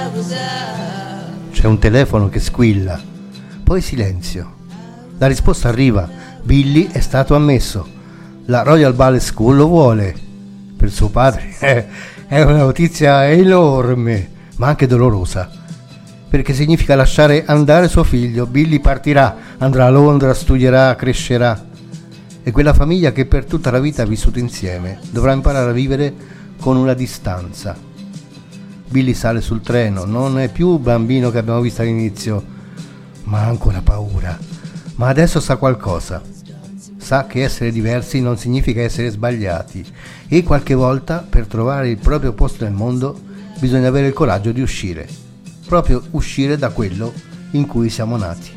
C'è un telefono che squilla, poi silenzio. La risposta arriva: Billy è stato ammesso. La Royal Ballet School lo vuole. Per suo padre è una notizia enorme, ma anche dolorosa, perché significa lasciare andare suo figlio. Billy partirà, andrà a Londra, studierà, crescerà, e quella famiglia che per tutta la vita ha vissuto insieme dovrà imparare a vivere con una distanza. Billy sale sul treno, non è più il bambino che abbiamo visto all'inizio, ma ha ancora paura. Ma adesso sa qualcosa. Sa che essere diversi non significa essere sbagliati, e qualche volta per trovare il proprio posto nel mondo bisogna avere il coraggio di uscire, proprio uscire da quello in cui siamo nati.